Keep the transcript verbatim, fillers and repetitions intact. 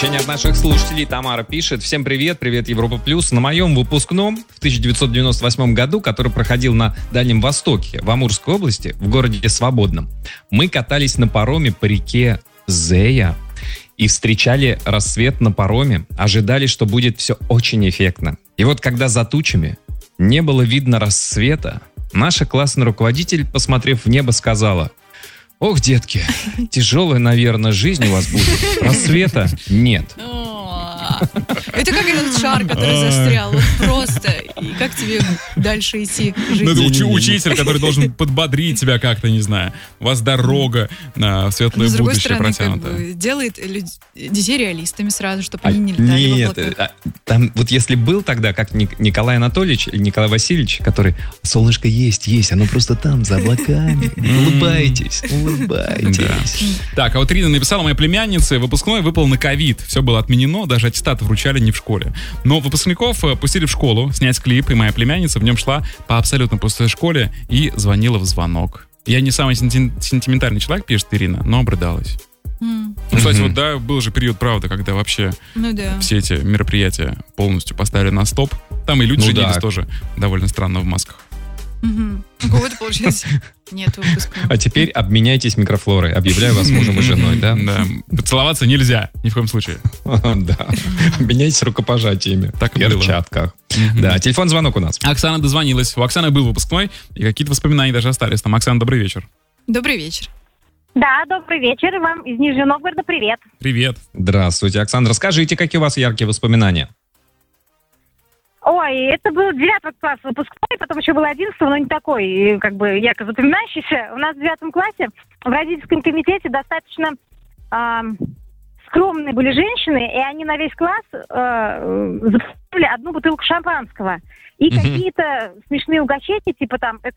Сообщение от наших слушателей. Тамара пишет: всем привет, привет, Европа Плюс. На моем выпускном в тысяча девятьсот девяносто восьмом году, который проходил на Дальнем Востоке, в Амурской области, в городе Свободном, мы катались на пароме по реке Зея и встречали рассвет на пароме, ожидали, что будет все очень эффектно. И вот когда за тучами не было видно рассвета, наша классный руководитель, посмотрев в небо, сказала: ох, детки, тяжелая, наверное, жизнь у вас будет. Рассвета нет. Это как этот шар, который застрял. Вот просто. И как тебе дальше идти жить? Ну, это уч- учитель, который должен подбодрить тебя как-то, не знаю. У вас дорога на светлое Но, с другой будущее стороны, протянута. как бы, делает люд- детей реалистами сразу, чтобы они не летали в Нет, облаках. а, там вот если был тогда, как Ник- Николай Анатольевич или Николай Васильевич, который: солнышко есть, есть, оно просто там, за облаками. Улыбайтесь, улыбайтесь. Так, а вот Рина написала: моей племяннице выпускной выпал на ковид. Все было отменено, даже аттестаты вручали не в школе. Но выпускников э, пустили в школу снять клип, и моя племянница в нем шла по абсолютно пустой школе и звонила в звонок. Я не самый сенти- сентиментальный человек, пишет Ирина, но обрыдалась. М. Ну, кстати, Мгм. вот да, был же период, правда, когда вообще Ну да. все эти мероприятия полностью поставили на стоп. Там и люди Ну женились да. тоже довольно странно в масках. Мгм. У кого-то, получается, нет выпускного. А теперь обменяйтесь микрофлорой. Объявляю вас мужем и женой, да? Да. Поцеловаться нельзя, ни в коем случае. Да. Обменяйтесь рукопожатиями. Так и было. перчатках. Да, телефон звонок у нас. Оксана дозвонилась. У Оксаны был выпускной, и какие-то воспоминания даже остались там. Оксана, добрый вечер. Добрый вечер. Да, добрый вечер. Вам из Нижнего Новгорода привет. Привет. Здравствуйте, Оксана. Расскажите, какие у вас яркие воспоминания? Ой, это был девятый класс выпускной, потом еще был одиннадцатый, но не такой, и, как бы, ярко запоминающийся. У нас в девятом классе в родительском комитете достаточно ам, скромные были женщины, и они на весь класс э, запустили одну бутылку шампанского. И Мгм. какие-то смешные угощения, типа там